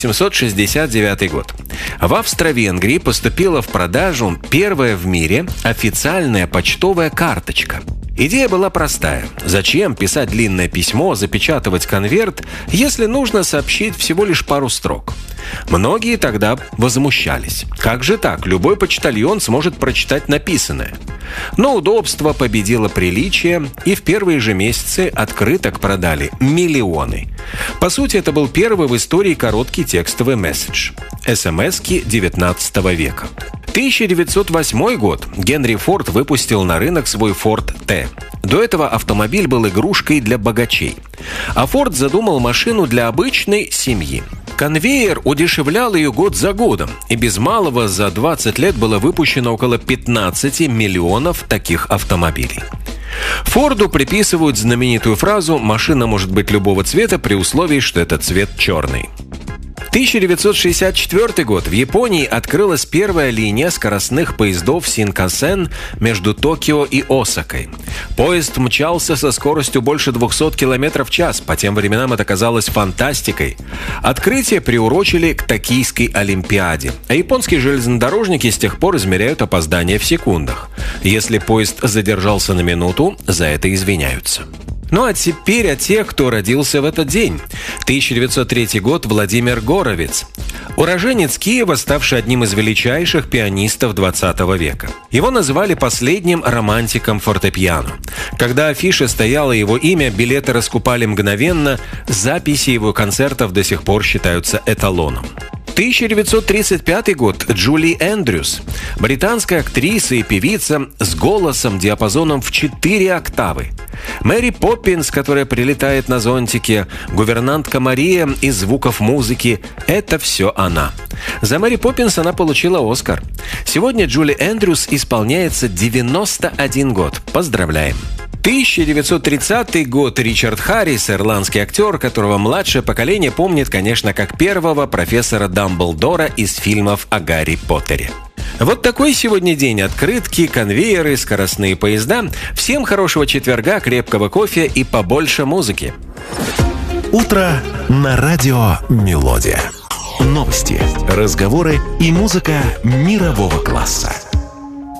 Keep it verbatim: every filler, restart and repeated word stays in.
тысяча семьсот шестьдесят девятый год. В Австро-Венгрии поступила в продажу первая в мире официальная почтовая карточка. Идея была простая. Зачем писать длинное письмо, запечатывать конверт, если нужно сообщить всего лишь пару строк? Многие тогда возмущались. Как же так? Любой почтальон сможет прочитать написанное. Но удобство победило приличие, и в первые же месяцы открыток продали миллионы. По сути, это был первый в истории короткий текстовый месседж. эс эм эски девятнадцатого века. тысяча девятьсот восьмой год. Генри Форд выпустил на рынок свой Ford T. До этого автомобиль был игрушкой для богачей. А Форд задумал машину для обычной семьи. Конвейер удешевлял ее год за годом, и без малого за двадцать лет было выпущено около пятнадцати миллионов таких автомобилей. Форду приписывают знаменитую фразу «машина может быть любого цвета при условии, что этот цвет черный». тысяча девятьсот шестьдесят четвёртый год. В Японии открылась первая линия скоростных поездов Синкансен между Токио и Осакой. Поезд мчался со скоростью больше двухсот километров в час. По тем временам это казалось фантастикой. Открытие приурочили к Токийской Олимпиаде. А японские железнодорожники с тех пор измеряют опоздание в секундах. Если поезд задержался на минуту, за это извиняются. Ну а теперь о тех, кто родился в этот день. тысяча девятьсот третий год. Владимир Горовиц. Уроженец Киева, ставший одним из величайших пианистов двадцатого века. Его называли последним романтиком фортепиано. Когда афише стояло его имя, билеты раскупали мгновенно, записи его концертов до сих пор считаются эталоном. тысяча девятьсот тридцать пятый год. Джули Эндрюс. Британская актриса и певица с голосом диапазоном в четыре октавы. Мэри Поппинс, которая прилетает на зонтике, гувернантка Мария из «Звуков музыки» — это все она. За Мэри Поппинс она получила Оскар. Сегодня Джули Эндрюс исполняется девяносто один год. Поздравляем! тысяча девятьсот тридцатый год. Ричард Харрис, ирландский актер, которого младшее поколение помнит, конечно, как первого профессора Дамблдора из фильмов о Гарри Поттере. Вот такой сегодня день. Открытки, конвейеры, скоростные поезда. Всем хорошего четверга, крепкого кофе и побольше музыки. Утро на радио «Мелодия». Новости, разговоры и музыка мирового класса.